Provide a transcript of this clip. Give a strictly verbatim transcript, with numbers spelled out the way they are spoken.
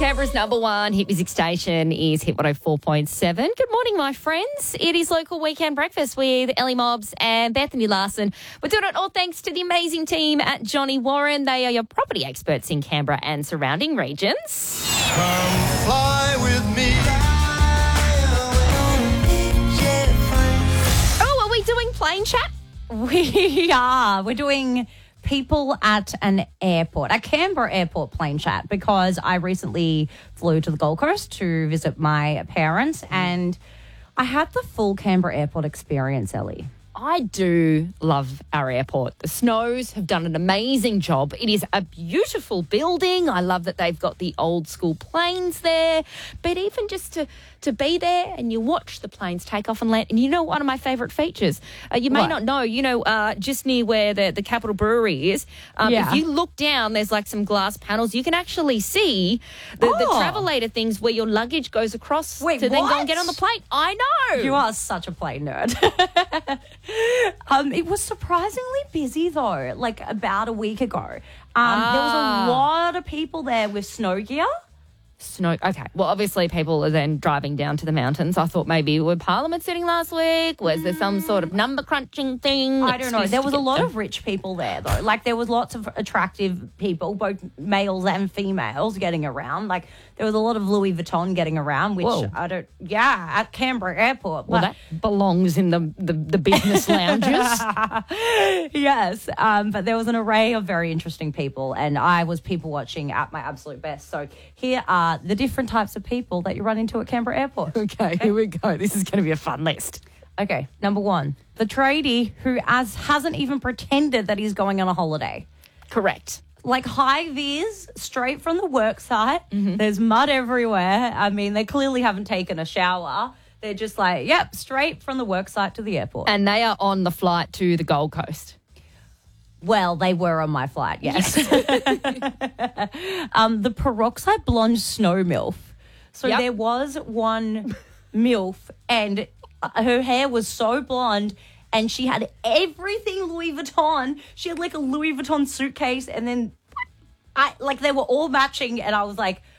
Canberra's number one hit music station is Hit one oh four point seven. Good morning, my friends. It is Local Weekend Breakfast with Ellie Mobbs and Bethany Larson. We're doing it all thanks to the amazing team at Johnny Warren. They are your property experts in Canberra and surrounding regions. Come fly with me. Oh, are we doing plane chat? We are. We're doing people at an airport, a Canberra airport plane chat, because I recently flew to the Gold Coast to visit my parents and I had the full Canberra airport experience, Ellie. I do love our airport. The Snows have done an amazing job. It is a beautiful building. I love that they've got the old school planes there. But even just to, to be there and you watch the planes take off and land. And you know one of my favourite features? Uh, you may What? not know, you know, uh, just near where the, the Capital Brewery is, um, Yeah. if you look down, there's like some glass panels. You can actually see the, the Oh. travelator things where your luggage goes across Wait, to then go what? and get on the plane. I know. You are such a plane nerd. um, it was surprisingly busy, though, like about a week ago. Um, Ah. There was a lot of people there with snow gear. Snow. Okay. Well, obviously, people are then driving down to the mountains. I thought maybe were Parliament sitting last week? Was there some sort of number crunching thing? I don't know. Excuse There to was a get lot them? of rich people there, though. Like, there was lots of attractive people, both males and females, getting around. Like, there was a lot of Louis Vuitton getting around, which Whoa. I don't... Yeah, at Canberra Airport. Well, But- that belongs in the, the, the business lounges. yes, um, but there was an array of very interesting people, and I was people watching at my absolute best. So here are the different types of people that you run into at Canberra Airport. Okay, here we go. This is going to be a fun list. Okay, number one, the tradie who as hasn't even pretended that he's going on a holiday. Correct. Like high vis, straight from the work site. Mm-hmm. There's mud everywhere. I mean, they clearly haven't taken a shower. They're just like, yep, straight from the work site to the airport. And they are on the flight to the Gold Coast. Well, they were on my flight, yes. um, the peroxide blonde snow MILF. So Yep. there was one MILF and her hair was so blonde and she had everything Louis Vuitton. She had like a Louis Vuitton suitcase and then I like they were all matching and I was like,